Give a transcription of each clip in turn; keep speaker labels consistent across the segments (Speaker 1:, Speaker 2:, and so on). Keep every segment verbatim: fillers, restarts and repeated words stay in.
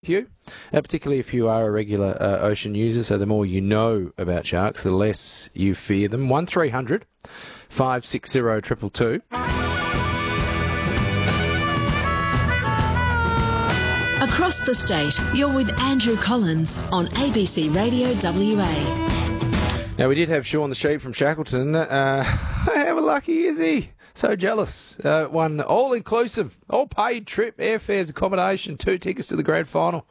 Speaker 1: you, uh, particularly if you are a regular uh, ocean user. So the more you know about sharks, the less you fear them. one three hundred five six zero two two two.
Speaker 2: Across the state, you're with Andrew Collins on A B C Radio W A.
Speaker 1: Now, we did have Sean the Sheep from Shackleton. Uh, how lucky is he? So jealous. Uh, one all-inclusive, all-paid trip, airfares, accommodation, two tickets to the grand final.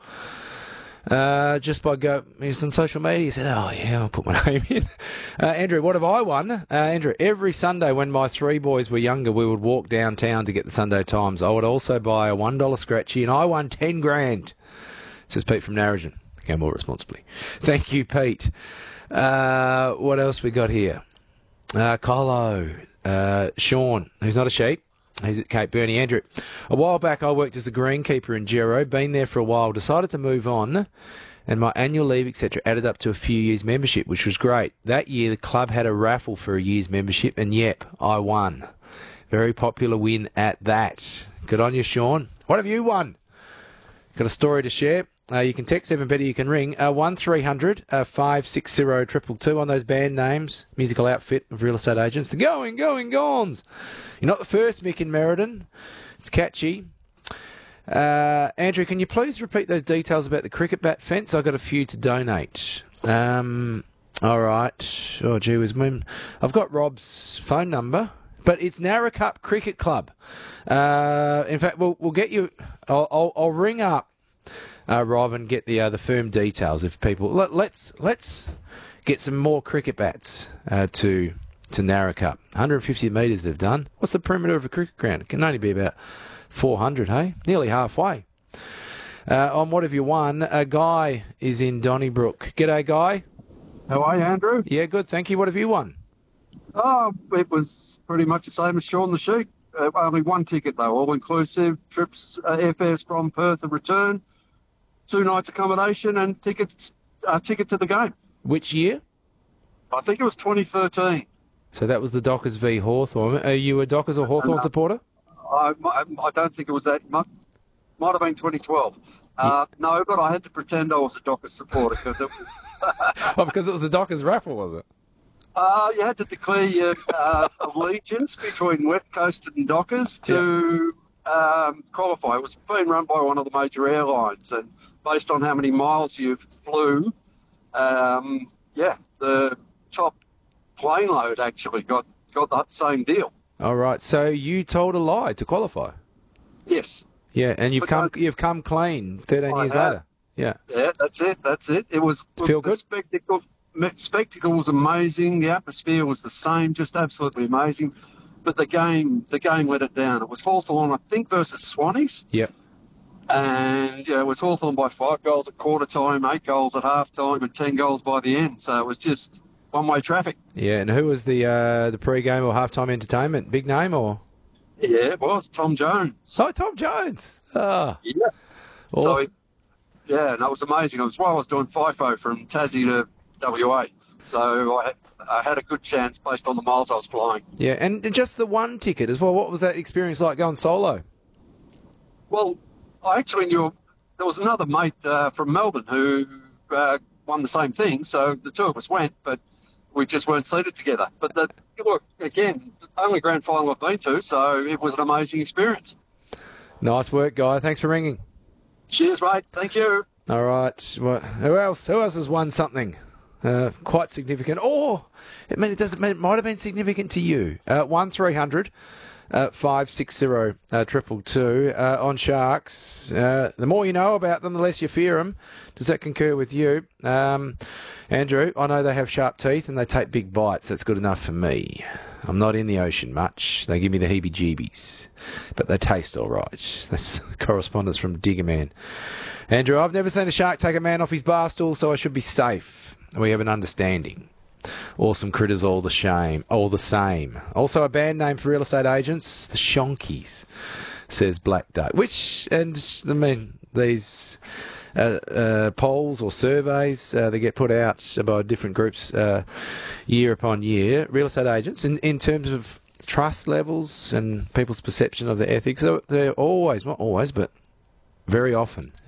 Speaker 1: Uh, just by go, he was on social media. He said, "Oh yeah, I'll put my name in." Uh, Andrew, what have I won? Uh, Andrew, every Sunday when my three boys were younger, we would walk downtown to get the Sunday Times. I would also buy a one dollar scratchy, and I won ten grand. Says Pete from Narrogin. Go more responsibly. Thank you, Pete. Uh, what else we got here? Uh, Colo, uh, Sean, who's not a sheep. He's at Cape Bernie. Andrew, a while back I worked as a greenkeeper in Gero, been there for a while, decided to move on, and my annual leave, et cetera, added up to a few years' membership, which was great. That year the club had a raffle for a year's membership, and yep, I won. Very popular win at that. Good on you, Sean. What have you won? Got a story to share? Uh, you can text, even better, you can ring uh, one three hundred five six zero two two two on those band names, musical outfit of real estate agents. The Going, Going, Gones. You're not the first, Mick in Meriden. It's catchy. Uh, Andrew, can you please repeat those details about the cricket bat fence? I've got a few to donate. Um, all right. Oh, gee whiz, man. I've got Rob's phone number, but it's Narrackup Cricket Club. Uh, in fact, we'll, we'll get you... I'll, I'll, I'll ring up Uh, Rob, and get the uh, the firm details if people. Let, let's let's get some more cricket bats uh, to to Narrackup. one hundred fifty metres they've done. What's the perimeter of a cricket ground? It can only be about four hundred. Hey, nearly halfway. Uh, on what have you won? A Guy is in Donnybrook. G'day, Guy.
Speaker 3: How are you, Andrew?
Speaker 1: Yeah, good. Thank you. What have you won?
Speaker 3: Oh, it was pretty much the same as Sean the Sheep. Uh, only one ticket though, all inclusive trips, uh, airfares from Perth and return. Two nights accommodation and tickets, uh, ticket to the game.
Speaker 1: Which year?
Speaker 3: I think it was twenty thirteen.
Speaker 1: So that was the Dockers v Hawthorn. Are you a Dockers or Hawthorn
Speaker 3: uh,
Speaker 1: supporter?
Speaker 3: I, I, I don't think it was that much. Might have been twenty twelve. Uh, yeah. No, but I had to pretend I was a Dockers supporter because it was...
Speaker 1: oh, because it was the Dockers raffle, was it?
Speaker 3: Uh, you had to declare your uh, allegiance between West Coast and Dockers to yeah. um, qualify. It was being run by one of the major airlines, and based on how many miles you flew, um, yeah, the top plane load actually got, got that same deal.
Speaker 1: All right, so you told a lie to qualify?
Speaker 3: Yes.
Speaker 1: Yeah, and you've
Speaker 3: but
Speaker 1: come
Speaker 3: I,
Speaker 1: you've come clean thirteen
Speaker 3: I
Speaker 1: years
Speaker 3: have.
Speaker 1: later. Yeah.
Speaker 3: Yeah, that's it, that's it. It was
Speaker 1: Feel
Speaker 3: the
Speaker 1: good?
Speaker 3: spectacle, spectacle was amazing, the atmosphere was the same, just absolutely amazing. But the game the game let it down. It was Hawthorn, I think, versus Swannies.
Speaker 1: Yep.
Speaker 3: And yeah, it was Hawthorn by five goals at quarter time, eight goals at half time, and ten goals by the end. So it was just one-way traffic.
Speaker 1: Yeah, and who was the uh, the pre-game or half-time entertainment? Big name or?
Speaker 3: Yeah, it was Tom Jones.
Speaker 1: Oh, Tom Jones. Oh.
Speaker 3: Yeah.
Speaker 1: Awesome.
Speaker 3: So, it, yeah, and that was amazing. It was while I was doing FIFO from Tassie to W A. So I had, I had a good chance based on the miles I was flying.
Speaker 1: Yeah, and just the one ticket as well. What was that experience like going solo?
Speaker 3: Well, I actually knew there was another mate uh, from Melbourne who uh, won the same thing, so the two of us went, but we just weren't seated together. But the, look, again, the only grand final I've been to, so it was an amazing experience.
Speaker 1: Nice work, Guy. Thanks for ringing.
Speaker 3: Cheers, mate. Thank you.
Speaker 1: All right. Well, who else? Who else has won something uh, quite significant? Or it, mean, it doesn't. It might have been significant to you. Uh, one three hundred. Uh, five six zero uh, triple two uh, on Sharks. Uh, the more you know about them, the less you fear them. Does that concur with you, um, Andrew? I know they have sharp teeth and they take big bites. That's good enough for me. I'm not in the ocean much. They give me the heebie-jeebies, but they taste all right. That's correspondence from Diggerman. Andrew, I've never seen a shark take a man off his bar stool, so I should be safe. We have an understanding. Awesome critters all the shame, all the same. Also a band name for real estate agents, the Shonkies, says Black Duck. Which, and I mean, these uh, uh, polls or surveys, uh, they get put out by different groups uh, year upon year. Real estate agents, in, in terms of trust levels and people's perception of their ethics, they're, they're always, not always, but very often